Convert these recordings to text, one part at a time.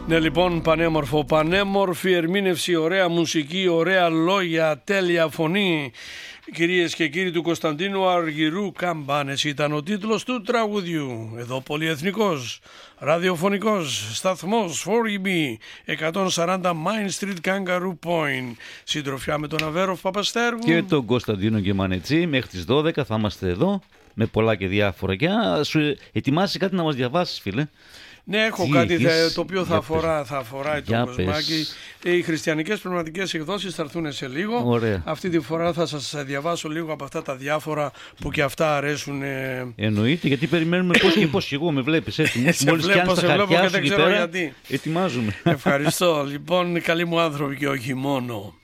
Ναι, λοιπόν, πανέμορφο, πανέμορφη ερμήνευση, ωραία μουσική, ωραία λόγια, τέλεια φωνή. Κυρίες και κύριοι, του Κωνσταντίνου Αργυρού Καμπάνες ήταν ο τίτλος του τραγουδιού. Εδώ πολυεθνικός, ραδιοφωνικός σταθμός 4EB 140 Main Street Kangaroo Point. Συντροφιά με τον Αβέροφ Παπαστέρου και τον Κωνσταντίνο Γκεμανετσί. Μέχρι τις 12 θα είμαστε εδώ με πολλά και διάφορα. Και σου ετοιμάσει κάτι να μας διαβάσεις, φίλε. Ναι, έχω κάτι το οποίο θα αφορά το κοσμάκι. Οι χριστιανικές πνευματικές εκδόσεις θα έρθουν σε λίγο. Ωραία. Αυτή τη φορά θα σας διαβάσω λίγο από αυτά τα διάφορα που και αυτά αρέσουν. Εννοείται, γιατί περιμένουμε πώς και πώς. Και εγώ με βλέπεις έτσι. Μόλις πιάνεις τα χαρτιά σου εκεί πέρα, ετοιμάζουμε. Ευχαριστώ. Λοιπόν, καλοί μου άνθρωποι και όχι μόνο.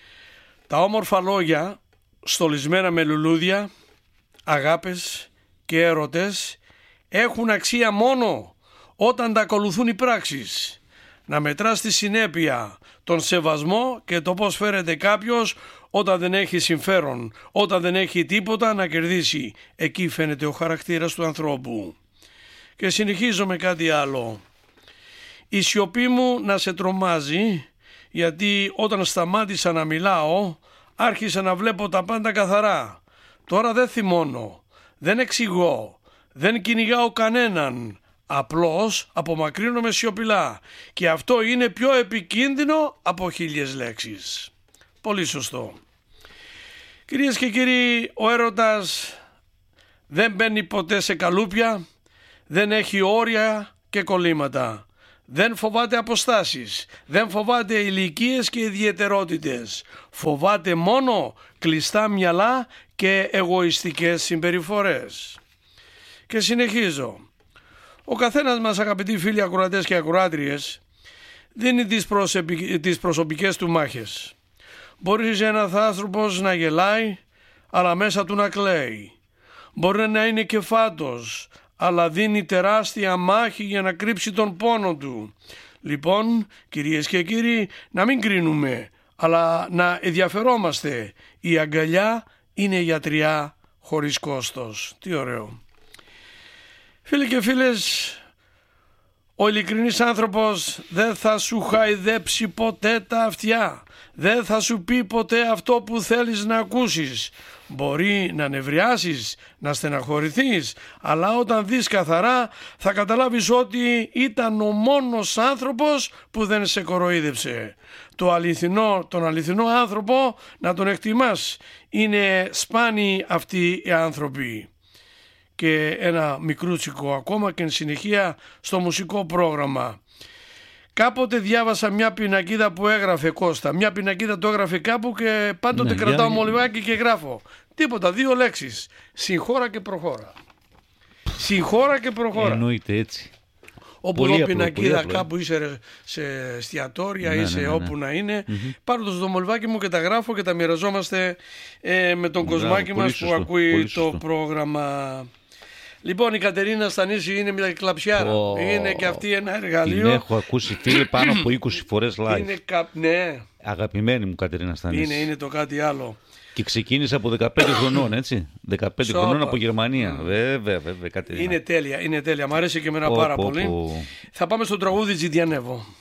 Τα όμορφα λόγια, στολισμένα με λουλούδια, αγάπες και έρωτες, έχουν αξία μόνο όταν τα ακολουθούν οι πράξεις. Να μετράς τη συνέπεια, τον σεβασμό και το πώς φέρεται κάποιος όταν δεν έχει συμφέρον, όταν δεν έχει τίποτα να κερδίσει. Εκεί φαίνεται ο χαρακτήρας του ανθρώπου. Και συνεχίζω με κάτι άλλο. Η σιωπή μου να σε τρομάζει, γιατί όταν σταμάτησα να μιλάω άρχισα να βλέπω τα πάντα καθαρά. Τώρα δεν θυμώνω, δεν εξηγώ, δεν κυνηγάω κανέναν. Απλώς απομακρύνομαι σιωπηλά και αυτό είναι πιο επικίνδυνο από 1000 λέξεις. Πολύ σωστό. Κυρίες και κύριοι, ο έρωτας δεν μπαίνει ποτέ σε καλούπια, δεν έχει όρια και κολλήματα. Δεν φοβάται αποστάσεις, δεν φοβάται ηλικίες και ιδιαιτερότητες. Φοβάται μόνο κλειστά μυαλά και εγωιστικές συμπεριφορές. Και συνεχίζω. Ο καθένας μας, αγαπητοί φίλοι ακροατές και ακροάτριες, δίνει τις προσωπικές του μάχες. Μπορεί ένας άνθρωπος να γελάει, αλλά μέσα του να κλαίει. Μπορεί να είναι και φάτος, αλλά δίνει τεράστια μάχη για να κρύψει τον πόνο του. Λοιπόν, κυρίες και κύριοι, να μην κρίνουμε, αλλά να ενδιαφερόμαστε. Η αγκαλιά είναι γιατριά χωρίς κόστος. Τι ωραίο. Φίλοι και φίλες, ο ειλικρινής άνθρωπος δεν θα σου χαϊδέψει ποτέ τα αυτιά. Δεν θα σου πει ποτέ αυτό που θέλεις να ακούσεις. Μπορεί να νευριάσεις, να στεναχωρηθείς, αλλά όταν δεις καθαρά θα καταλάβεις ότι ήταν ο μόνος άνθρωπος που δεν σε κοροϊδεύσε. Τον αληθινό άνθρωπο να τον εκτιμάς. Είναι σπάνιοι αυτοί οι άνθρωποι. Και ένα μικρούτσικο ακόμα και εν συνεχεία στο μουσικό πρόγραμμα. Κάποτε διάβασα μια πινακίδα που έγραφε Κώστα. Μια πινακίδα το έγραφε κάπου και πάντοτε κρατάω μολυβάκι και γράφω. Τίποτα, 2 λέξεις. Συγχώρα και προχώρα. Συγχώρα και προχώρα. Εννοείται έτσι. Όπου δω πινακίδα κάπου είσαι σε εστιατόρια ή σε όπου να είναι, πάρω το μολυβάκι μου και τα γράφω και τα μοιραζόμαστε με τον κοσμάκι μας που ακούει το πρόγραμμα. Λοιπόν, η Κατερίνα Στανίση είναι μια κλαψιάρα. Είναι και αυτή ένα εργαλείο. Την έχω ακούσει, φίλε, πάνω από 20 φορές live. Ναι. Αγαπημένη μου Κατερίνα Στανίση. Είναι το κάτι άλλο. Και ξεκίνησε από 15 χρονών, έτσι. 15 χρονών από Γερμανία. Βέβαια, Κατερίνα. Είναι τέλεια. Μ' αρέσει και εμένα πάρα πολύ. Θα πάμε στο τραγούδι Τζιντιανεύω.